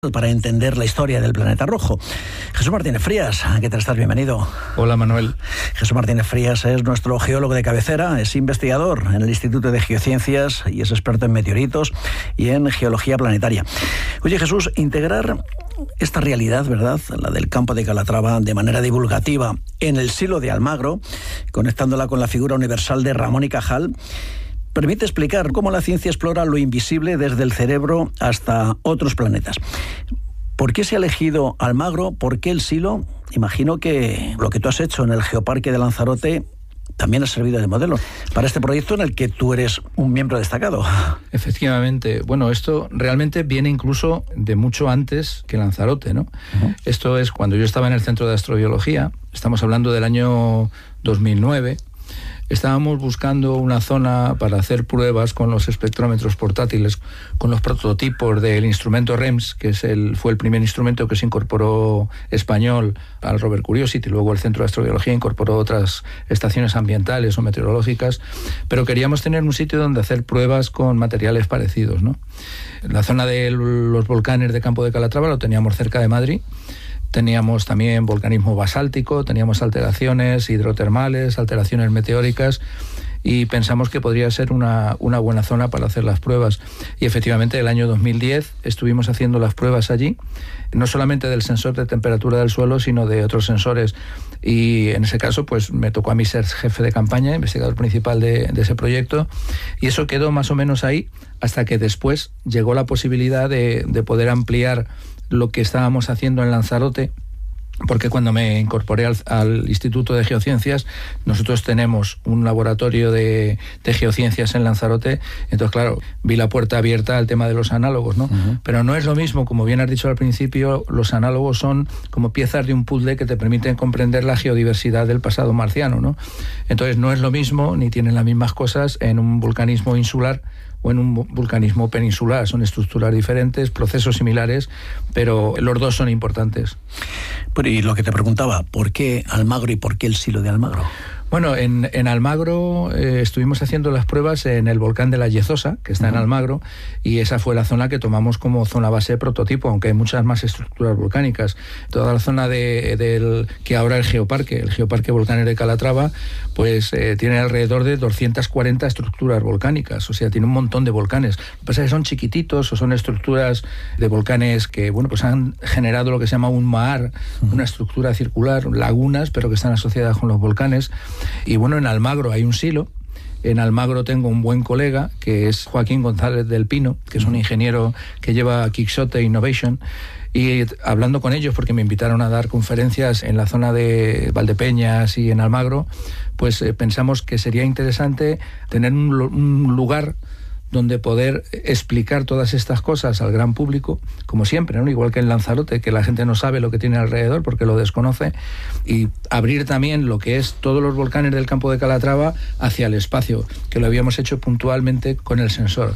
para entender la historia del planeta rojo. Jesús Martínez Frías, ¿qué tal estás? Bienvenido. Hola, Manuel. Jesús Martínez Frías es nuestro geólogo de cabecera, es investigador en el Instituto de Geociencias y es experto en meteoritos y en geología planetaria. Oye, Jesús, integrar esta realidad, ¿verdad?, la del campo de Calatrava, de manera divulgativa en el Silo de Almagro, conectándola con la figura universal de Ramón y Cajal, permite explicar cómo la ciencia explora lo invisible desde el cerebro hasta otros planetas. ¿Por qué se ha elegido Almagro? ¿Por qué el Silo? Imagino que lo que tú has hecho en el Geoparque de Lanzarote también ha servido de modelo para este proyecto en el que tú eres un miembro destacado. Efectivamente. Bueno, esto realmente viene incluso de mucho antes que Lanzarote, ¿no? Uh-huh. Esto es cuando yo estaba en el Centro de Astrobiología, estamos hablando del año 2009, estábamos buscando una zona para hacer pruebas con los espectrómetros portátiles, con los prototipos del instrumento REMS, que fue el primer instrumento que se incorporó español al rover Curiosity. Luego el Centro de Astrobiología incorporó otras estaciones ambientales o meteorológicas, pero queríamos tener un sitio donde hacer pruebas con materiales parecidos, ¿no? La zona de los volcanes de Campo de Calatrava lo teníamos cerca de Madrid. Teníamos también volcanismo basáltico, teníamos alteraciones hidrotermales, alteraciones meteóricas, y pensamos que podría ser una buena zona para hacer las pruebas. Y efectivamente, el año 2010 estuvimos haciendo las pruebas allí, no solamente del sensor de temperatura del suelo, sino de otros sensores. Y en ese caso, pues me tocó a mí ser jefe de campaña, investigador principal de ese proyecto, y eso quedó más o menos ahí, hasta que después llegó la posibilidad de poder ampliar lo que estábamos haciendo en Lanzarote, porque cuando me incorporé al Instituto de Geociencias, nosotros tenemos un laboratorio de geociencias en Lanzarote. Entonces, claro, vi la puerta abierta al tema de los análogos, ¿no? Uh-huh. Pero no es lo mismo, como bien has dicho al principio, los análogos son como piezas de un puzzle que te permiten comprender la geodiversidad del pasado marciano, ¿no? Entonces, no es lo mismo, ni tienen las mismas cosas en un volcanismo insular o en un vulcanismo peninsular. Son estructuras diferentes, procesos similares, pero los dos son importantes. Pero y lo que te preguntaba, ¿por qué Almagro y por qué el Silo de Almagro? Bueno, en Almagro estuvimos haciendo las pruebas en el volcán de la Yezosa, que está en Almagro, y esa fue la zona que tomamos como zona base de prototipo, aunque hay muchas más estructuras volcánicas. Toda la zona del que ahora el Geoparque Volcán de Calatrava, pues tiene alrededor de 240 estructuras volcánicas, o sea, tiene un montón de volcanes. Lo que pasa es que son chiquititos o son estructuras de volcanes que, bueno, pues han generado lo que se llama un mahar, una estructura circular, lagunas, pero que están asociadas con los volcanes. Y bueno, en Almagro hay un silo. En Almagro tengo un buen colega, que es Joaquín González del Pino, que es un ingeniero que lleva Quixote Innovation. Y hablando con ellos, porque me invitaron a dar conferencias en la zona de Valdepeñas y en Almagro, pues pensamos que sería interesante tener un lugar donde poder explicar todas estas cosas al gran público, como siempre, ¿no? Igual que en Lanzarote, que la gente no sabe lo que tiene alrededor porque lo desconoce, y abrir también lo que es todos los volcanes del Campo de Calatrava hacia el espacio, que lo habíamos hecho puntualmente con el sensor.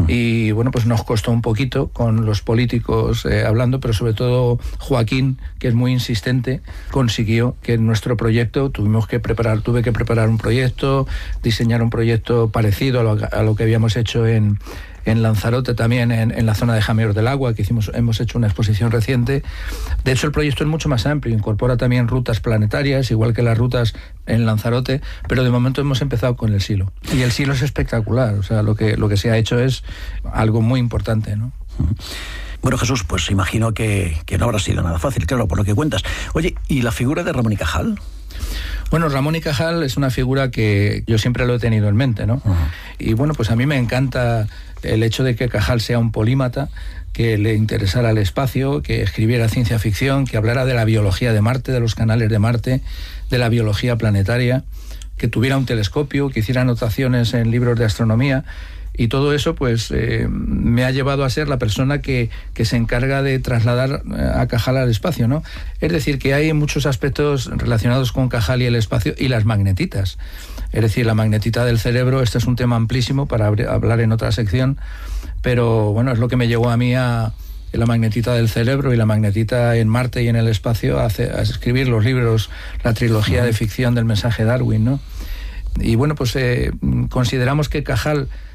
Y bueno, pues nos costó un poquito con los políticos hablando, pero sobre todo Joaquín, que es muy insistente, consiguió que en nuestro proyecto tuve que preparar un proyecto, diseñar un proyecto parecido a lo que habíamos hecho en Lanzarote, también en la zona de Jameos del Agua, que hemos hecho una exposición reciente. De hecho, el proyecto es mucho más amplio, incorpora también rutas planetarias, igual que las rutas en Lanzarote, pero de momento hemos empezado con el Silo. Y el Silo es espectacular, o sea, lo que se ha hecho es algo muy importante, ¿no? Bueno, Jesús, pues imagino que no habrá sido nada fácil, claro, por lo que cuentas. Oye, ¿y la figura de Ramón y Cajal? Bueno, Ramón y Cajal es una figura que yo siempre lo he tenido en mente, ¿no? Uh-huh. Y bueno, pues a mí me encanta el hecho de que Cajal sea un polímata, que le interesara el espacio, que escribiera ciencia ficción, que hablara de la biología de Marte, de los canales de Marte, de la biología planetaria, que tuviera un telescopio, que hiciera anotaciones en libros de astronomía. Y todo eso, pues, me ha llevado a ser la persona que se encarga de trasladar a Cajal al espacio, ¿no? Es decir, que hay muchos aspectos relacionados con Cajal y el espacio y las magnetitas. Es decir, la magnetita del cerebro, este es un tema amplísimo para hablar en otra sección, pero bueno, es lo que me llevó a mí a la magnetita del cerebro y la magnetita en Marte y en el espacio a escribir los libros, la trilogía de ficción del mensaje Darwin, ¿no? Y bueno, pues consideramos que Cajal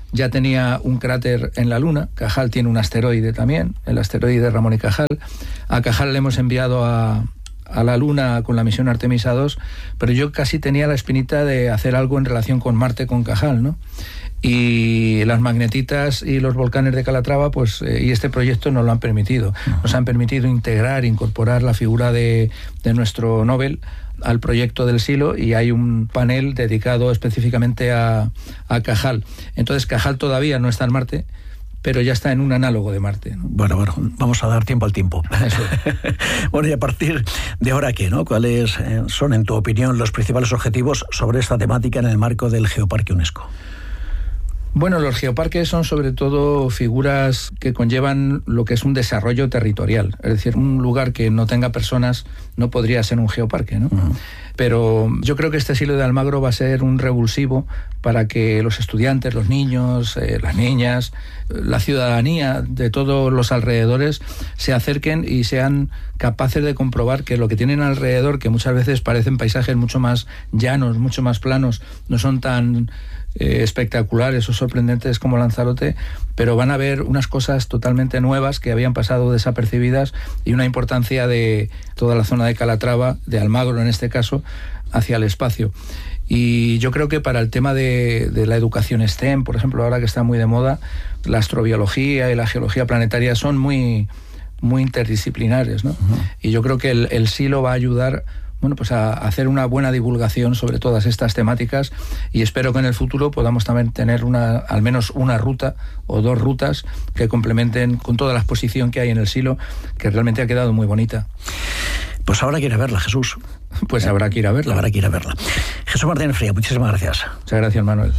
ya tenía un cráter en la Luna. Cajal tiene un asteroide también, el asteroide Ramón y Cajal. A Cajal le hemos enviado a la Luna con la misión Artemisa 2, pero yo casi tenía la espinita de hacer algo en relación con Marte, con Cajal, ¿no? Y las magnetitas y los volcanes de Calatrava, pues, y este proyecto nos lo han permitido. Nos han permitido incorporar la figura de nuestro Nobel al proyecto del silo, y hay un panel dedicado específicamente a Cajal. Entonces Cajal todavía no está en Marte, pero ya está en un análogo de Marte, ¿no? Bueno, vamos a dar tiempo al tiempo. Eso. Bueno, y a partir de ahora, ¿qué, no? ¿Cuáles son, en tu opinión, los principales objetivos sobre esta temática en el marco del Geoparque UNESCO? Bueno, los geoparques son sobre todo figuras que conllevan lo que es un desarrollo territorial. Es decir, un lugar que no tenga personas no podría ser un geoparque, ¿no? Uh-huh. Pero yo creo que este Silo de Almagro va a ser un revulsivo para que los estudiantes, los niños, las niñas, la ciudadanía de todos los alrededores se acerquen y sean capaces de comprobar que lo que tienen alrededor, que muchas veces parecen paisajes mucho más llanos, mucho más planos, no son tan espectaculares o sorprendentes como Lanzarote, pero van a ver unas cosas totalmente nuevas que habían pasado desapercibidas, y una importancia de toda la zona de Calatrava, de Almagro en este caso, hacia el espacio. Y yo creo que para el tema de la educación STEM, por ejemplo, ahora que está muy de moda, la astrobiología y la geología planetaria son muy, muy interdisciplinares, ¿no? Uh-huh. Y yo creo que el silo va a ayudar, bueno, pues a hacer una buena divulgación sobre todas estas temáticas, y espero que en el futuro podamos también tener al menos una ruta o dos rutas que complementen con toda la exposición que hay en el silo, que realmente ha quedado muy bonita. Pues habrá que ir a verla, Jesús. Pues habrá que ir a verla. Habrá que ir a verla. Jesús Martínez Fría, muchísimas gracias. Muchas gracias, Manuel.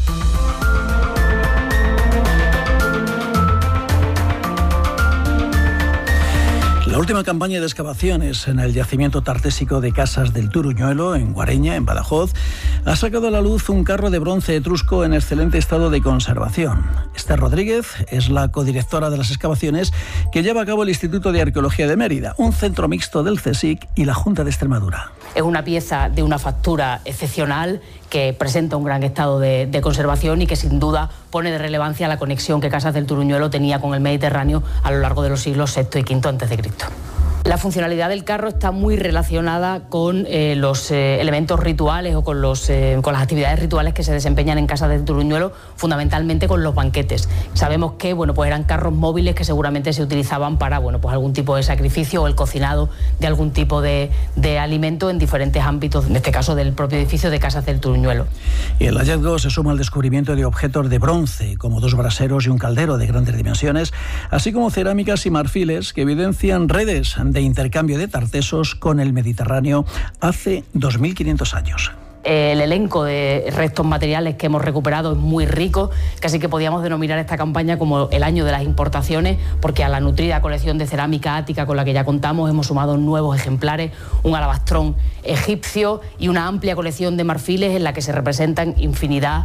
La última campaña de excavaciones en el yacimiento tartésico de Casas del Turuñuelo, en Guareña, en Badajoz, ha sacado a la luz un carro de bronce etrusco en excelente estado de conservación. Esther Rodríguez es la codirectora de las excavaciones que lleva a cabo el Instituto de Arqueología de Mérida, un centro mixto del CSIC y la Junta de Extremadura. Es una pieza de una factura excepcional que presenta un gran estado de conservación y que sin duda pone de relevancia la conexión que Casas del Turuñuelo tenía con el Mediterráneo a lo largo de los siglos VI y V a.C. La funcionalidad del carro está muy relacionada con los elementos rituales o con las actividades rituales que se desempeñan en Casas del Turuñuelo, fundamentalmente con los banquetes. Sabemos que pues eran carros móviles que seguramente se utilizaban para pues algún tipo de sacrificio o el cocinado de algún tipo de alimento en diferentes ámbitos, en este caso del propio edificio de Casas del Turuñuelo. Y el hallazgo se suma al descubrimiento de objetos de bronce, como 2 braseros y un caldero de grandes dimensiones, así como cerámicas y marfiles que evidencian redes de intercambio de tartesos con el Mediterráneo hace 2.500 años. El elenco de restos materiales que hemos recuperado es muy rico, casi que podíamos denominar esta campaña como el año de las importaciones, porque a la nutrida colección de cerámica ática con la que ya contamos hemos sumado nuevos ejemplares, un alabastrón egipcio y una amplia colección de marfiles en la que se representan infinidad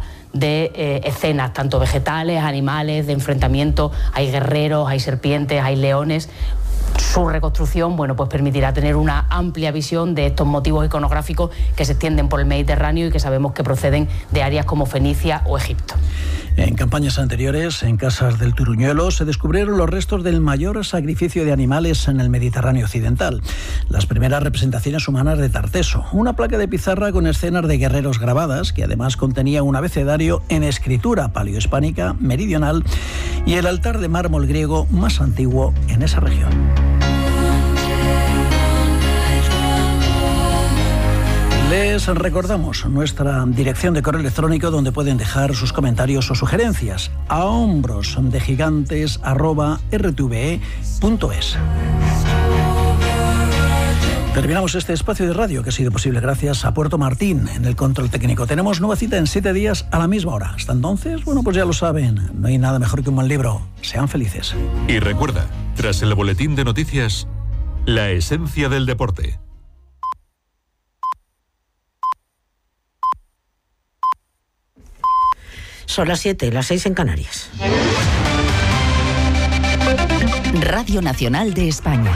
de escenas, tanto vegetales, animales, de enfrentamiento. Hay guerreros, hay serpientes, hay leones. Su reconstrucción, pues permitirá tener una amplia visión de estos motivos iconográficos que se extienden por el Mediterráneo y que sabemos que proceden de áreas como Fenicia o Egipto. En campañas anteriores, en Casas del Turuñuelo, se descubrieron los restos del mayor sacrificio de animales en el Mediterráneo occidental. Las primeras representaciones humanas de Tarteso, una placa de pizarra con escenas de guerreros grabadas, que además contenía un abecedario en escritura paleohispánica meridional, y el altar de mármol griego más antiguo en esa región. Les recordamos nuestra dirección de correo electrónico donde pueden dejar sus comentarios o sugerencias a hombrosdegigantes@rtve.es. Terminamos este espacio de radio que ha sido posible gracias a Puerto Martín en el control técnico. Tenemos nueva cita en 7 días a la misma hora. Hasta entonces, pues ya lo saben, no hay nada mejor que un buen libro. Sean felices. Y recuerda, tras el boletín de noticias, la esencia del deporte. Son las 7, las 6 en Canarias. Radio Nacional de España.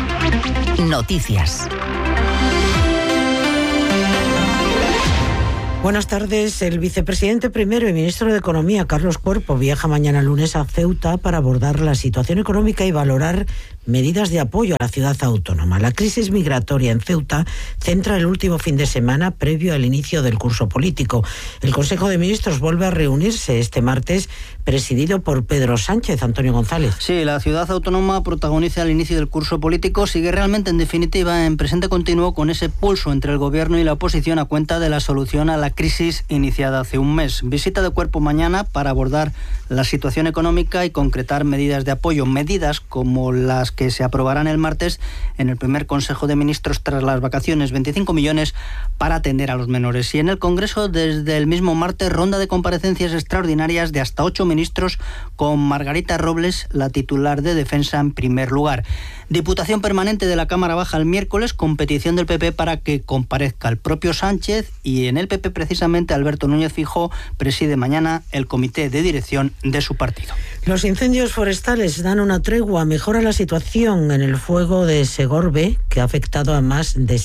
Noticias. Buenas tardes. El vicepresidente primero y ministro de Economía, Carlos Cuerpo, viaja mañana lunes a Ceuta para abordar la situación económica y valorar medidas de apoyo a la ciudad autónoma. La crisis migratoria en Ceuta centra el último fin de semana previo al inicio del curso político. El Consejo de Ministros vuelve a reunirse este martes, presidido por Pedro Sánchez. Antonio González. Sí, la ciudad autónoma protagoniza el inicio del curso político, sigue realmente en definitiva en presente continuo con ese pulso entre el gobierno y la oposición a cuenta de la solución a la crisis iniciada hace un mes. Visita de Cuerpo mañana para abordar la situación económica y concretar medidas de apoyo, medidas como las que se aprobarán el martes en el primer Consejo de Ministros tras las vacaciones, 25 millones para atender a los menores. Y en el Congreso, desde el mismo martes, ronda de comparecencias extraordinarias de hasta 8 ministros, con Margarita Robles, la titular de Defensa, en primer lugar. Diputación permanente de la Cámara Baja el miércoles, con petición del PP para que comparezca el propio Sánchez, y en el PP precisamente Alberto Núñez Feijóo preside mañana el comité de dirección de su partido. Los incendios forestales dan una tregua, mejora la situación en el fuego de Segorbe, que ha afectado a más de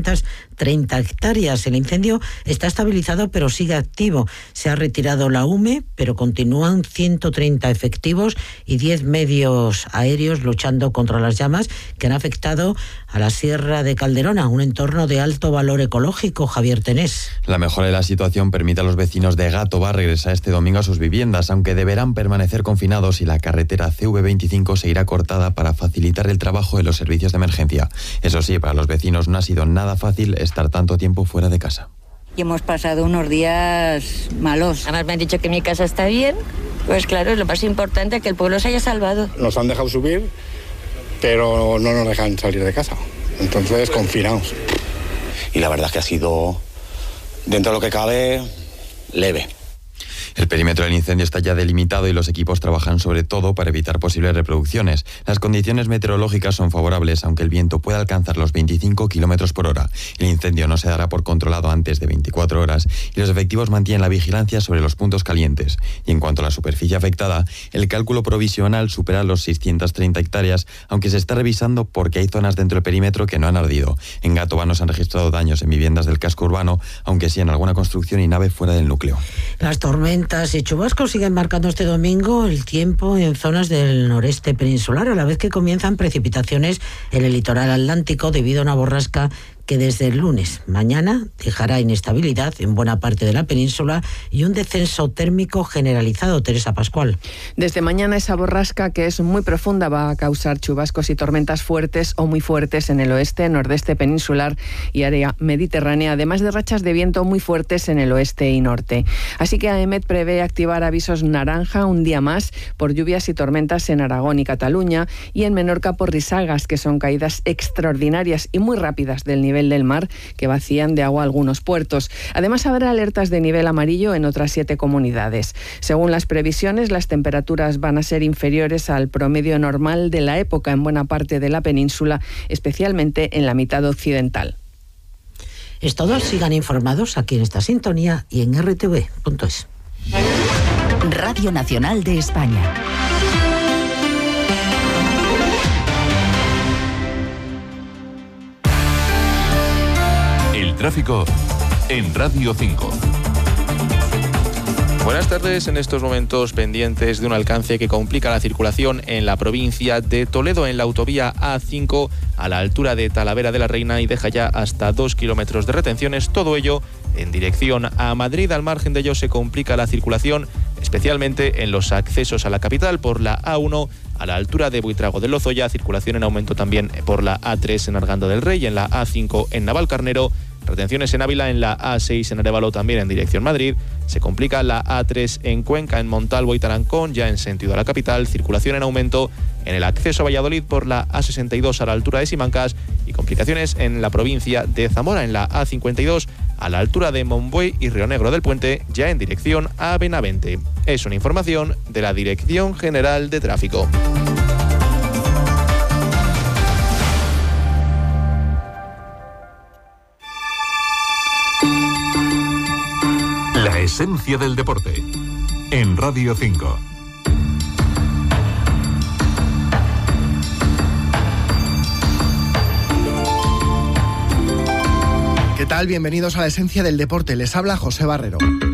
630 hectáreas. El incendio está estabilizado pero sigue activo. Se ha retirado la UME, pero continúan 130 efectivos y 10 medios aéreos luchando contra las llamas que han afectado a la Sierra de Calderona, un entorno de alto valor ecológico. Javier Tenés. La mejora de la situación permite a los vecinos de Gátova regresar este domingo a sus viviendas, aunque deberán permanecer confinados y la carretera CV25 seguirá cortada para facilitar el trabajo de los servicios de emergencia. Eso sí, para los vecinos no ha sido nada fácil estar tanto tiempo fuera de casa. Y hemos pasado unos días malos. Además me han dicho que mi casa está bien. Pues claro, es lo más importante, que el pueblo se haya salvado. Nos han dejado subir, pero no nos dejan salir de casa. Entonces, confinados. Y la verdad es que ha sido, dentro de lo que cabe, leve. El perímetro del incendio está ya delimitado y los equipos trabajan sobre todo para evitar posibles reproducciones. Las condiciones meteorológicas son favorables, aunque el viento puede alcanzar los 25 kilómetros por hora. El incendio no se dará por controlado antes de 24 horas y los efectivos mantienen la vigilancia sobre los puntos calientes. Y en cuanto a la superficie afectada, el cálculo provisional supera los 630 hectáreas, aunque se está revisando porque hay zonas dentro del perímetro que no han ardido. En Gátova no se han registrado daños en viviendas del casco urbano, aunque sí en alguna construcción y nave fuera del núcleo. Las tormentas y chubascos siguen marcando este domingo el tiempo en zonas del noreste peninsular, a la vez que comienzan precipitaciones en el litoral atlántico debido a una borrasca que desde el lunes mañana dejará inestabilidad en buena parte de la península y un descenso térmico generalizado. Teresa Pascual. Desde mañana esa borrasca, que es muy profunda, va a causar chubascos y tormentas fuertes o muy fuertes en el oeste, nordeste peninsular y área mediterránea, además de rachas de viento muy fuertes en el oeste y norte. Así que AEMET prevé activar avisos naranja un día más por lluvias y tormentas en Aragón y Cataluña, y en Menorca por risagas, que son caídas extraordinarias y muy rápidas del nivel del mar, que vacían de agua algunos puertos. Además, habrá alertas de nivel amarillo en otras 7 comunidades. Según las previsiones, las temperaturas van a ser inferiores al promedio normal de la época en buena parte de la península, especialmente en la mitad occidental. Es todo. Sigan informados aquí en esta sintonía y en rtv.es. Radio Nacional de España. Tráfico en Radio 5. Buenas tardes. En estos momentos pendientes de un alcance que complica la circulación en la provincia de Toledo, en la autovía A5 a la altura de Talavera de la Reina, y deja ya hasta 2 kilómetros de retenciones. Todo ello en dirección a Madrid. Al margen de ello se complica la circulación, especialmente en los accesos a la capital por la A1 a la altura de Buitrago de Lozoya. Circulación en aumento también por la A3 en Arganda del Rey, en la A5 en Navalcarnero. Retenciones en Ávila, en la A6 en Arévalo también en dirección Madrid. Se complica la A3 en Cuenca, en Montalvo y Tarancón, ya en sentido a la capital. Circulación en aumento en el acceso a Valladolid por la A62 a la altura de Simancas, y complicaciones en la provincia de Zamora, en la A52 a la altura de Monbuey y Río Negro del Puente, ya en dirección a Benavente. Es una información de la Dirección General de Tráfico. La esencia del deporte, en Radio 5. ¿Qué ¿Qué tal? Bienvenidos a la esencia del deporte. Les habla José Barrero.